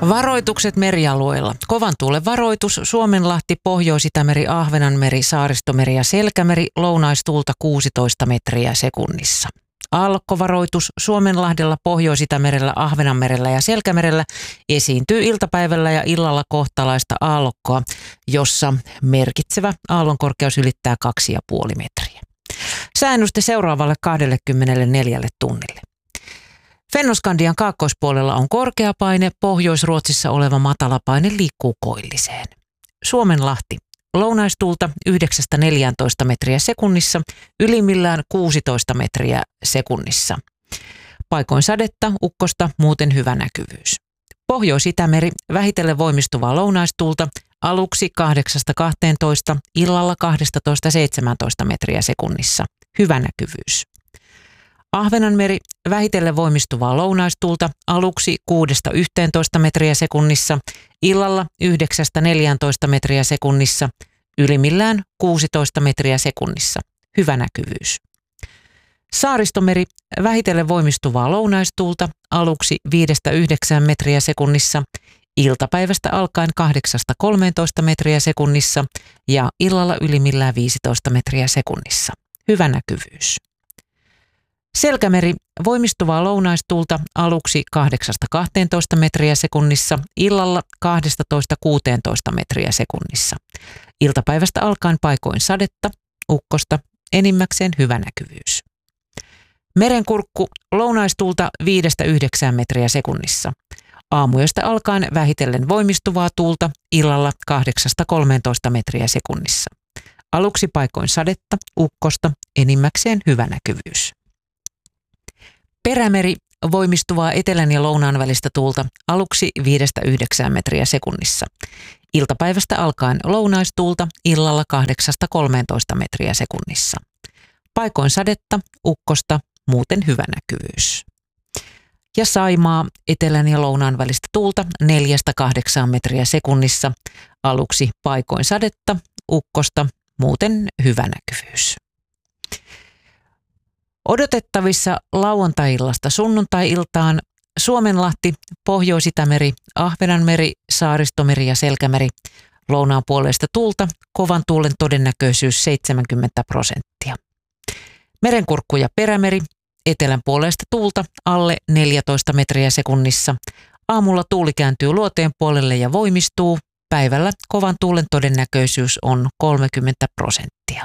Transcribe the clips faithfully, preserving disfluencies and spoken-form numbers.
Varoitukset merialueilla. Kovan tuulen varoitus: Suomenlahti, Pohjois-Itämeri, Ahvenanmeri, Saaristomeri ja Selkämeri, lounaistuulta kuusitoista metriä sekunnissa. Aallokkovaroitus: Suomenlahdella, Pohjois-Itämerellä, Ahvenanmerellä ja Selkämerellä esiintyy iltapäivällä ja illalla kohtalaista aallokkoa, jossa merkitsevä aallonkorkeus ylittää kaksi pilkku viisi metriä. Sääennuste seuraavalle kaksikymmentäneljä tunnille. Fennoskandian kaakkoispuolella on korkea paine, Pohjois-Ruotsissa oleva matalapaine liikkuu koilliseen. Suomenlahti: lounaistuulta yhdeksästä neljääntoista metriä sekunnissa, ylimmillään kuusitoista metriä sekunnissa. Paikoin sadetta, ukkosta, muuten hyvä näkyvyys. Pohjois-Itämeri: vähitellen voimistuvaa lounaistuulta, aluksi kahdeksasta kahteentoista, illalla kaksitoista seitsemäntoista metriä sekunnissa. Hyvä näkyvyys. Ahvenanmeri: vähitellen voimistuvaa lounaistuulta, aluksi kuudesta yhteentoista metriä sekunnissa, illalla yhdeksästä neljääntoista metriä sekunnissa, ylimmillään kuusitoista metriä sekunnissa. Hyvä näkyvyys. Saaristomeri: vähitellen voimistuvaa lounaistuulta, aluksi viidestä yhdeksään metriä sekunnissa, iltapäivästä alkaen kahdeksasta kolmeentoista metriä sekunnissa ja illalla ylimmillään viisitoista metriä sekunnissa. Hyvä näkyvyys. Selkämeri: voimistuvaa lounaistuulta, aluksi kahdeksasta kahteentoista metriä sekunnissa, illalla kaksitoista kuuteentoista metriä sekunnissa. Iltapäivästä alkaen paikoin sadetta, ukkosta, enimmäkseen hyvä näkyvyys. Merenkurkku: lounaistuulta viidestä yhdeksään metriä sekunnissa. Aamuyöstä alkaen vähitellen voimistuvaa tuulta, illalla kahdeksasta kolmeentoista metriä sekunnissa. Aluksi paikoin sadetta, ukkosta, enimmäkseen hyvä näkyvyys. Perämeri: voimistuvaa etelän ja lounaan välistä tuulta, aluksi viidestä yhdeksään metriä sekunnissa. Iltapäivästä alkaen lounaistuulta, illalla kahdeksasta kolmeentoista metriä sekunnissa. Paikoin sadetta, ukkosta, muuten hyvä näkyvyys. Ja Saimaa: etelän ja lounaan välistä tuulta, neljästä kahdeksaan metriä sekunnissa. Aluksi paikoin sadetta, ukkosta, muuten hyvä näkyvyys. Odotettavissa lauantai-illasta sunnuntai-iltaan: Suomenlahti, Pohjois-Itämeri, Ahvenanmeri, Saaristomeri ja Selkämeri, lounaan puoleista tuulta, kovan tuulen todennäköisyys seitsemänkymmentä prosenttia. Merenkurkku ja Perämeri: etelän puoleista tuulta, alle neljätoista metriä sekunnissa. Aamulla tuuli kääntyy luoteen puolelle ja voimistuu. Päivällä kovan tuulen todennäköisyys on kolmekymmentä prosenttia.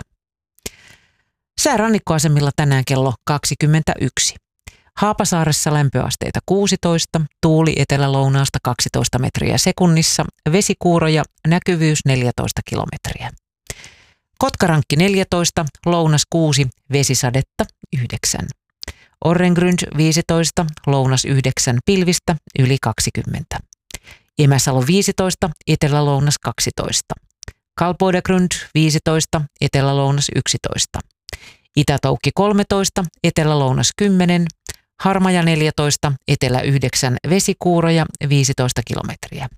Sää rannikkoasemilla tänään kello kaksikymmentäyksi. Haapasaaressa lämpöasteita kuusitoista, tuuli etelä-lounaasta kaksitoista metriä sekunnissa, vesikuuroja, näkyvyys neljätoista kilometriä. Kotkarankki neljätoista, lounas kuusi, vesisadetta yhdeksän. Orrengrund viisitoista, lounas yhdeksän, pilvistä yli kaksikymmentä. Emäsalo viisitoista, etelä-lounas kaksitoista. Kalpoidagrund viisitoista, etelä-lounas yksitoista. Itätoukki kolmetoista, etelä-lounas kymmenen, Harmaja neljätoista, etelä yhdeksän, vesikuuroja viisitoista kilometriä.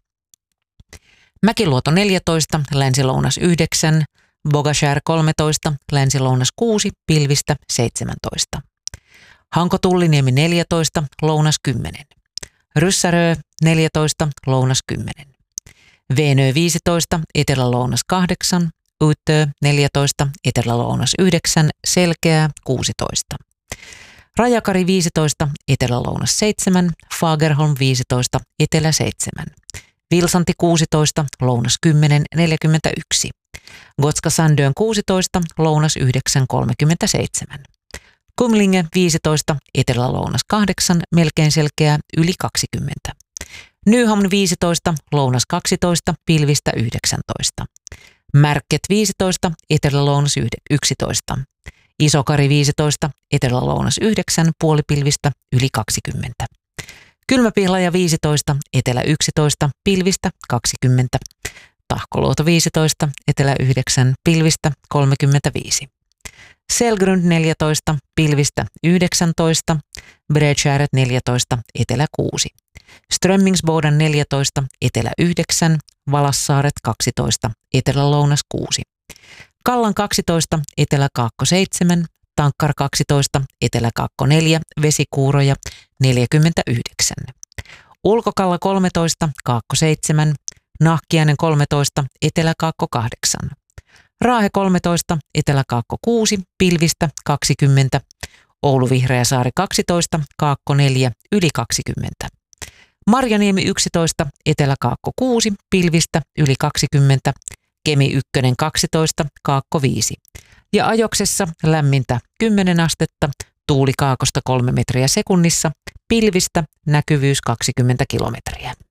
Mäkiluoto neljätoista, länsi-lounas yhdeksän, Bogashär kolmetoista, länsi-lounas kuusi, pilvistä seitsemäntoista. Hanko-Tulliniemi neljätoista, lounas kymmenen. Ryssärö neljätoista, lounas kymmenen. Veenö viisitoista, etelä-lounas kahdeksan, Uittö neljätoista, etelä-lounas yhdeksän, Selkeää kuusitoista. Rajakari viisitoista, etelä-lounas seitsemän, Fagerholm viisitoista, etelä seitsemän. Vilsanti kuusitoista, lounas kymmenen, neljäkymmentäyksi. Gotska Sandön kuusitoista, lounas yhdeksän, kolmekymmentäseitsemän. Kumlinge viisitoista, etelä-lounas kahdeksan, melkein selkeää, yli kaksikymmentä. Nyhamn viisitoista, lounas kaksitoista, pilvistä yhdeksäntoista. Märket viisitoista, etelä-lounas yksitoista. Isokari viisitoista, etelä-lounas yhdeksän, puolipilvistä yli kaksikymmentä. Kylmäpihlaja viisitoista, etelä yksitoista, pilvistä kaksikymmentä. Tahkoluoto viisitoista, etelä yhdeksän, pilvistä kolmekymmentäviisi. Selgrund neljätoista, pilvistä yhdeksäntoista. Bredskärret neljätoista, etelä kuusi. Strömmingsboden neljätoista, etelä yhdeksän, Valassaaret kaksitoista, etelä-lounas kuusi. Kallan kaksitoista, etelä-kaakko seitsemän, Tankkar kaksitoista, etelä-kaakko neljä, vesikuuroja neljäkymmentäyhdeksän. Ulkokalla kolmetoista, Kaakko seitsemän, Nahkiainen kolmetoista, Etelä-Kaakko kahdeksan. Raahe kolmetoista, Etelä-Kaakko kuusi, pilvistä kaksikymmentä. Oulu Vihreäsaari kaksitoista, Kaakko neljä, yli kaksikymmentä. Marjaniemi yksitoista, Etelä-Kaakko kuusi, pilvistä yli kaksikymmentä. Kemi yksi kaksitoista, Kaakko viisi. Ja Ajoksessa lämmintä kymmenen astetta, tuuli kaakosta kolme metriä sekunnissa, pilvistä näkyvyys kaksikymmentä kilometriä.